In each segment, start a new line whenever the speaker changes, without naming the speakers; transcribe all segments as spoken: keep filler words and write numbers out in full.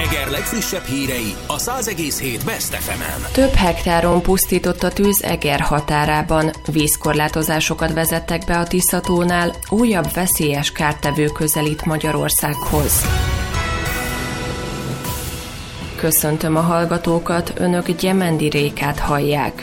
Eger legfrissebb hírei a száz egész hét Best ef emen.
Több hektáron pusztított a tűz Eger határában. Vízkorlátozásokat vezettek be a Tisza-tónál, újabb veszélyes kártevő közelít Magyarországhoz. Köszöntöm a hallgatókat, önök Gyemendi Rékát hallják.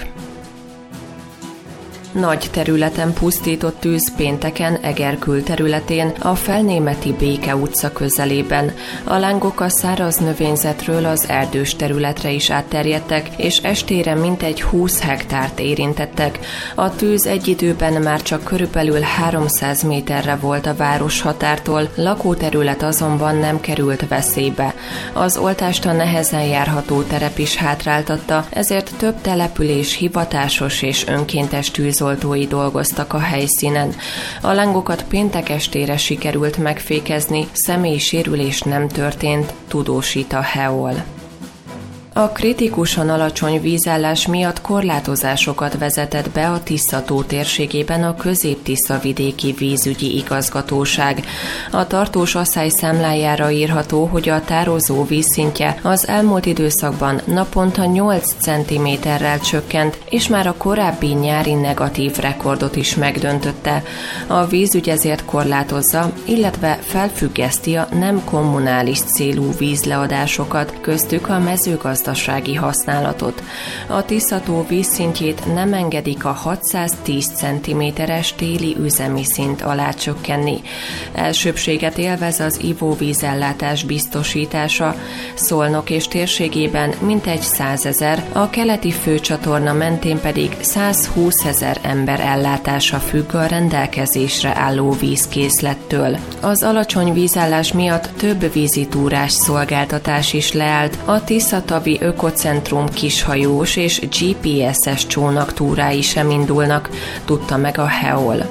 Nagy területen pusztított tűz pénteken Eger külterületén, a Felnémeti Béke utca közelében. A lángok a száraz növényzetről az erdős területre is átterjedtek, és estére mintegy húsz hektárt érintettek. A tűz egy időben már csak körülbelül háromszáz méterre volt a város határtól, lakóterület azonban nem került veszélybe. Az oltásta nehezen járható terep is hátráltatta, ezért több település hivatásos és önkéntes tűz oltói dolgoztak a helyszínen. A lángokat péntek estére sikerült megfékezni, személyi sérülés nem történt, tudósít a há e o el. A kritikusan alacsony vízállás miatt korlátozásokat vezetett be a Tisza-tó térségében a Közép-Tisza-vidéki vízügyi igazgatóság. A tartós asszály számlájára írható, hogy a tározó vízszintje az elmúlt időszakban naponta nyolc centiméterrel csökkent, és már a korábbi nyári negatív rekordot is megdöntötte. A vízügy ezért korlátozza, illetve felfüggeszti a nem kommunális célú vízleadásokat, köztük a mezőgazdasági használatot. A Tisza-tó vízszintjét nem engedik a hatszáztíz centiméteres téli üzemi szint alá csökkenni. Elsőbbséget élvez az ivóvízellátás biztosítása, Szolnok és térségében mintegy százezer, a keleti főcsatorna mentén pedig százhúszezer ember ellátása függ a rendelkezésre álló vízkészlettől. Az alacsony vízállás miatt több vízitúrás szolgáltatás is leállt, a Tisza-tavi ökocentrum kishajós és gé pé es-es csónaktúrái sem indulnak, tudta meg a há e o el.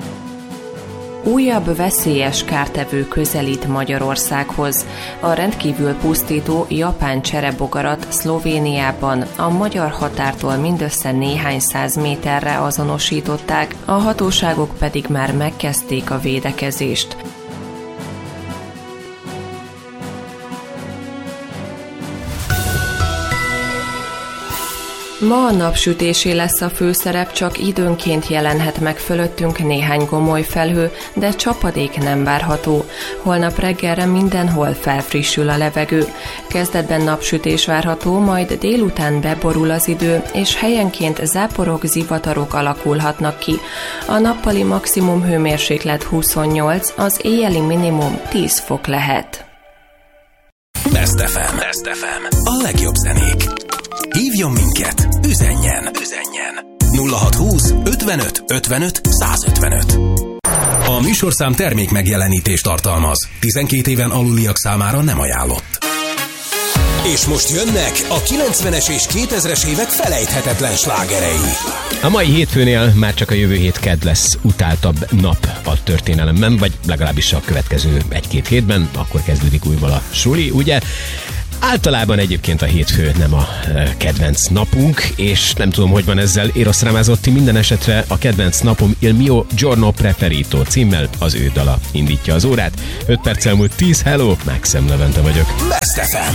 Újabb veszélyes kártevő közelít Magyarországhoz. A rendkívül pusztító japán cserebogarat Szlovéniában a magyar határtól mindössze néhány száz méterre azonosították, a hatóságok pedig már megkezdték a védekezést. Ma a napsütésé lesz a főszerep, csak időnként jelenhet meg fölöttünk néhány gomoly felhő, de csapadék nem várható. Holnap reggelre mindenhol felfrissül a levegő. Kezdetben napsütés várható, majd délután beborul az idő, és helyenként záporok, zivatarok alakulhatnak ki. A nappali maximum hőmérséklet huszonnyolc, az éjjeli minimum tíz fok lehet.
Best ef em. Best ef em. A legjobb zenék. Hívjon minket, üzenjen, üzenjen. nulla hatszázhúsz ötvenöt ötvenöt százötvenöt. A műsorszám termék megjelenítést tartalmaz. tizenkét éven aluliak számára nem ajánlott. És most jönnek a kilencvenes és kétezres évek felejthetetlen slágerei.
A mai hétfőnél már csak a jövő hét kedd lesz utáltabb nap a történelemben, vagy legalábbis a következő egy-két hétben, akkor kezdődik újból a suli, ugye? Általában egyébként a hétfő nem a kedvenc napunk, és nem tudom, hogy van ezzel Eros Ramazzotti, minden esetre a kedvenc napom Il mio giorno preferito címmel az ő dala indítja az órát. öt perc elmúlt tíz, hello, Maxem Levente vagyok.
Best ef em.